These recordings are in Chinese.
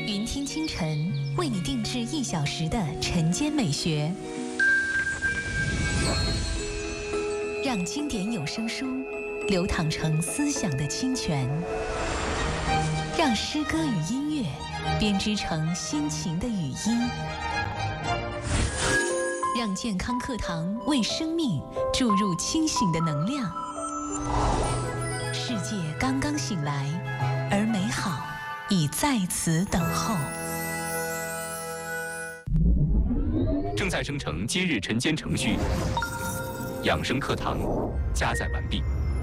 云听清晨为你定制1小时的晨间美学，让经典有声书流淌成思想的清泉，让诗歌与音乐编织成心情的语音，让健康课堂为生命注入清醒的能量。世界刚刚醒来，而美好已在此等候。 正在生成今日晨间程序，养生课堂加载完毕。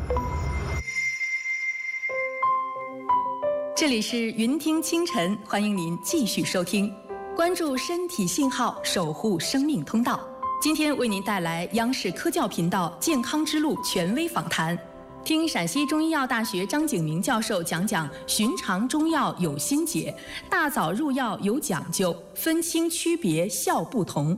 这里是云听清晨，欢迎您继续收听，关注身体信号，守护生命通道。今天为您带来央视科教频道健康之路权威访谈，听陕西中医药大学张景明教授讲讲寻常中药有心解，大枣入药有讲究，分清区别效不同。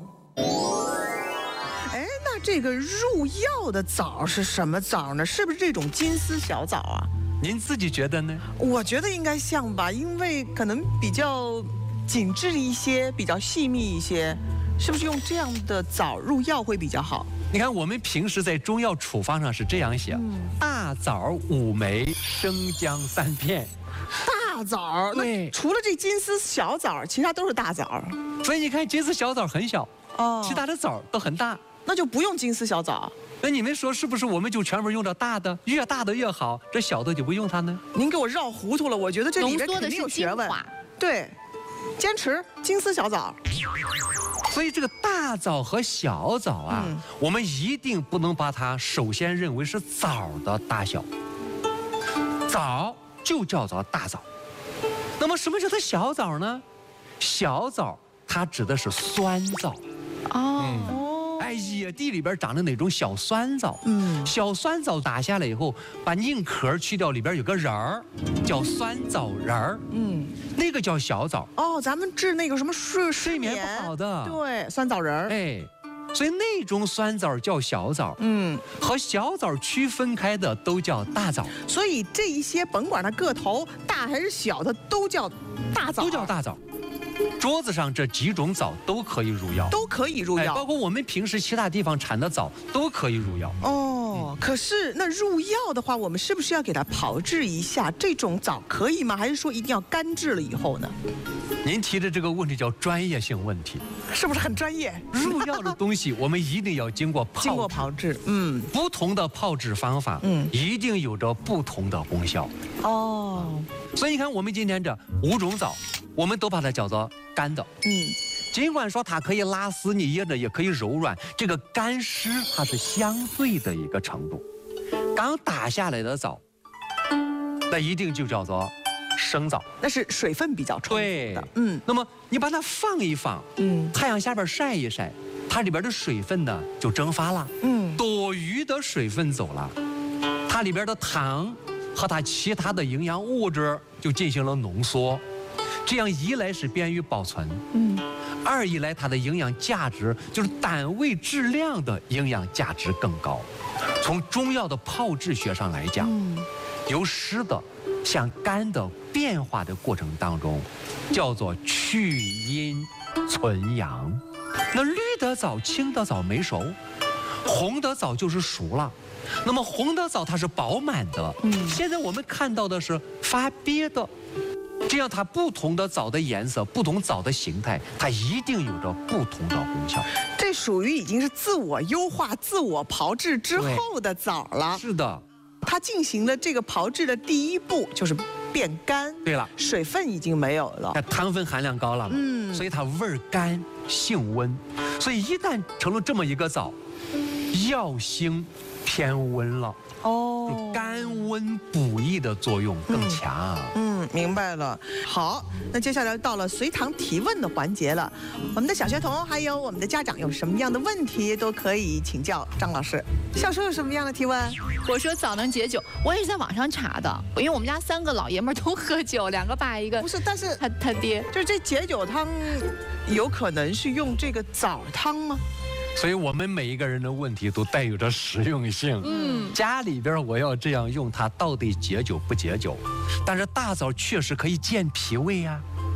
哎，那这个入药的枣是什么枣呢？是不是这种金丝小枣啊？ 您自己觉得呢？ 我觉得应该像吧，因为可能比较紧致一些，比较细密一些，是不是用这样的枣入药会比较好？ 你看，我们平时在中药处方上是这样写：大枣5枚，生姜3片。 大枣， 对， 除了这金丝小枣，其他都是大枣。 所以你看，金丝小枣很小， 哦， 其他的枣都很大。 那就不用金丝小枣。 那你们说是不是我们就全部用着大的，越大的越好，这小的就不用它呢？ 您给我绕糊涂了，我觉得这里面肯定有学问。对，坚持金丝小枣。 所以这个大枣和小枣啊，我们一定不能把它首先认为是枣的大小。枣就叫做大枣。那么什么叫做小枣呢？小枣它指的是酸枣。哎，野地里边长的那种小酸枣。小酸枣打下来以后，把硬壳去掉，里边有个仁儿，叫酸枣仁儿。那个叫小枣。哦， 咱们治那个什么睡眠不好的， 对，酸枣仁儿。 哎，所以那种酸枣叫小枣。和小枣区分开的都叫大枣。 所以这一些甭管它个头大还是小，它都叫大枣。 都叫大枣。桌子上这几种枣都可以入药， 都可以入药， 包括我们平时其他地方产的枣都可以入药。 哦，可是那入药的话，我们是不是要给它炮制一下？这种枣可以吗？还是说一定要干制了以后呢？ 您提的这个问题叫专业性问题， 是不是很专业？ 入药的东西我们一定要经过炮制。 不同的炮制方法，一定有着不同的功效。 哦， 所以你看，我们今天这5种枣，我们都把它叫做干的。尽管说它可以拉丝，你捏着也可以柔软，这个干湿它是相对的一个程度。刚打下来的枣，那一定就叫做生枣， 那是水分比较充足的。 那么你把它放一放，太阳下边晒一晒，它里边的水分呢就蒸发了，多余的水分走了，它里边的糖和它其他的营养物质就进行了浓缩，这样一来是便于保存，二一来它的营养价值就是单位质量的营养价值更高。从中药的炮制学上来讲，由湿的向干的变化的过程当中，叫做去阴存阳。那绿的枣、青的枣没熟，红的枣就是熟了。那么红的枣它是饱满的，现在我们看到的是发瘪的。这样它不同的枣的颜色，不同枣的形态，它一定有着不同的功效。 这属于已经是自我优化、自我炮制之后的枣了。 是的， 它进行了这个炮制的第一步，就是变干。 对了， 水分已经没有了， 糖分含量高了嘛，所以它味儿干，性温。所以一旦成了这么一个枣，药性偏温了。甘温补益的作用更强。 明白了。好，那接下来到了随堂提问的环节了。我们的小学童还有我们的家长有什么样的问题都可以请教张老师。小时候有什么样的提问？ 我说枣能解酒，我也是在网上查的，因为我们家3个老爷们都喝酒，2个爸一个。 不是，但是他爹就是这解酒汤，有可能是用这个枣汤吗？ 所以我们每一个人的问题都带有着实用性。家里边我要这样用它，到底解酒不解酒？但是大枣确实可以健脾胃呀。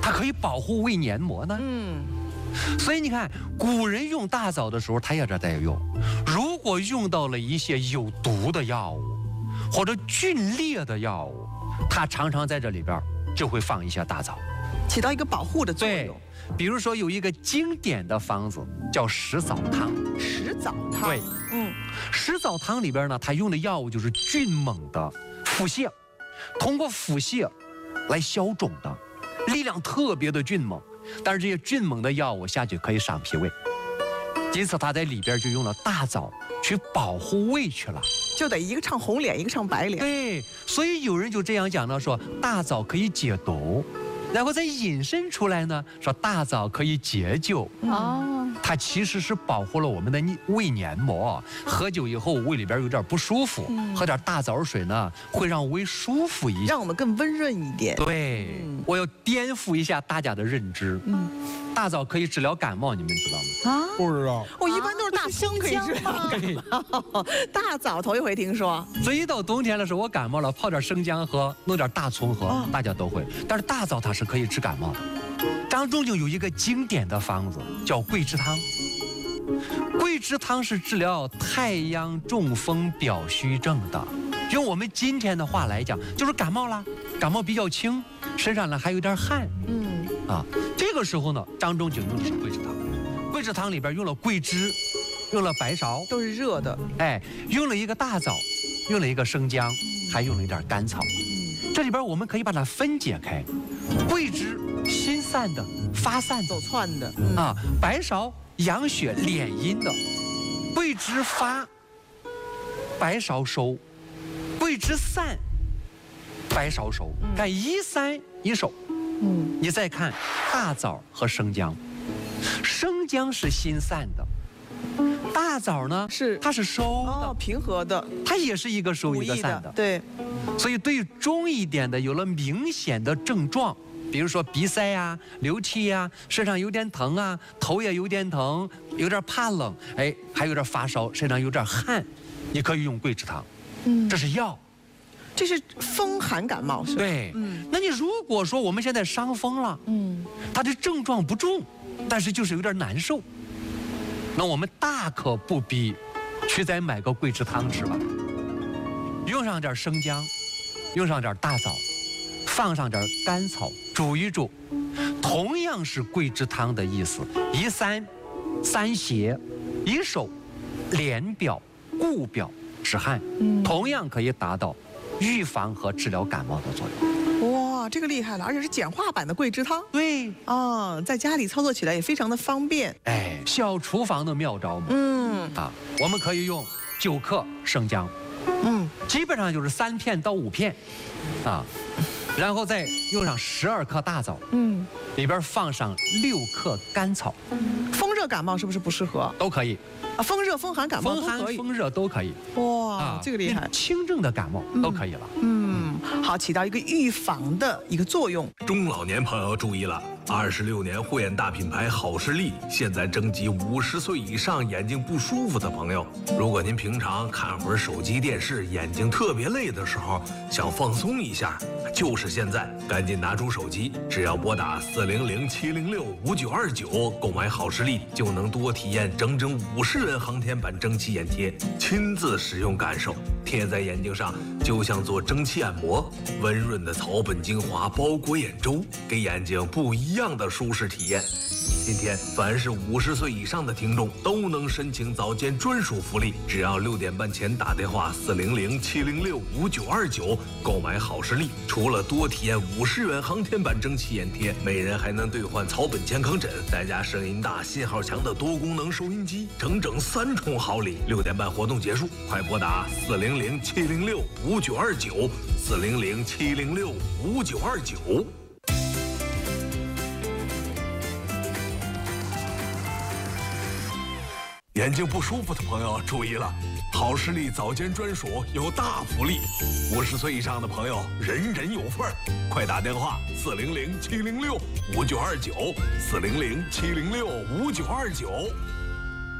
它可以保护胃黏膜呢。所以你看，古人用大枣的时候，他也在用。如果用到了一些有毒的药物，或者峻烈的药物，他常常在这里边就会放一些大枣， 起到一个保护的作用。 比如说有一个经典的方子叫食枣汤。 食枣汤。 对，食枣汤里边呢，它用的药物就是迅猛的腹泻，通过腹泻来消肿的，力量特别的迅猛。但是这些迅猛的药物下去可以伤脾胃，因此他在里边就用了大枣去保护胃去了， 就得一个唱红脸，一个唱白脸。 对，所以有人就这样讲了，说大枣可以解毒，然后再引申出来呢，说大枣可以解酒。它其实是保护了我们的胃黏膜，喝酒以后胃里边有点不舒服，喝点大枣水呢，会让胃舒服一些， 让我们更温润一点。 对，我要颠覆一下大家的认知。大枣可以治疗感冒，你们知道吗？ 不知道。 我一般都是大葱可以治疗。大枣头一回听说。 所以一到冬天的时候，我感冒了，泡点生姜喝，弄点大葱喝，大家都会。但是大枣它是可以治感冒的。张仲景有一个经典的方子叫桂枝汤。桂枝汤是治疗太阳中风表虚症的。用我们今天的话来讲，就是感冒啦，感冒比较轻，身上呢还有点汗。这个时候呢，张仲景用的是桂枝汤。桂枝汤里边用了桂枝，用了白芍， 都是热的。 用了一个大枣，用了一个生姜，还用了一点甘草。这里边我们可以把它分解开，桂枝心散的、发散走窜的白芍养血敛阴的，桂枝发，白芍收，桂枝散，白芍收，看一散一收。你再看大枣和生姜，生姜是心散的，大枣呢它是收的， 平和的， 它也是一个收一个散的。 对， 所以对于中一点的，有了明显的症状，比如说鼻塞呀、流气呀、身上有点疼啊、头也有点疼、有点怕冷，还有点发烧、身上有点汗，你可以用桂枝汤。这是药。 这是风寒感冒是吧？ 对，那你如果说我们现在伤风了，它的症状不重，但是就是有点难受，那我们大可不必去再买个桂枝汤吃吧，用上点生姜，用上点大枣，放上点甘草，煮一煮，同样是桂枝汤的意思，一散，散邪，一收，敛表、固表、止汗，同样可以达到预防和治疗感冒的作用。 哇，这个厉害了，而且是简化版的桂枝汤。 对在家里操作起来也非常的方便。 小厨房的妙招嘛。我们可以用9克生姜，基本上就是3片到5片，然后再用上12克大枣，里边放上6克甘草。 风热感冒是不是不适合？ 都可以。 风热、风寒感冒都可以。 风热都可以。 哇，这个厉害。 轻症的感冒都可以了。 好，起到一个预防的一个作用。 中老年朋友注意了，26年护眼大品牌好视力现在征集50岁以上眼睛不舒服的朋友。如果您平常看会儿手机电视，眼睛特别累的时候，想放松一下，就是现在，赶紧拿出手机，只要拨打400-706-5929购买好视力，就能多体验整整50元航天版蒸汽眼贴，亲自使用感受，贴在眼睛上就像做蒸汽按摩，温润的草本精华包裹眼周，给眼睛不一样的舒适体验。今天凡是50岁以上的听众都能申请早间专属福利，只要6点半前打电话400-706-5929购买好视力，除了多体验50元航天版蒸汽眼贴，每人还能兑换草本健康枕，再加声音大、信号强的多功能收音机，整整3重好礼。6点半活动结束，快拨打400-706-5929，400-706-5929。眼睛不舒服的朋友注意了，好视力早间专属有大福利，50岁以上的朋友人人有份儿，快打电话400-706-5929，400-706-5929。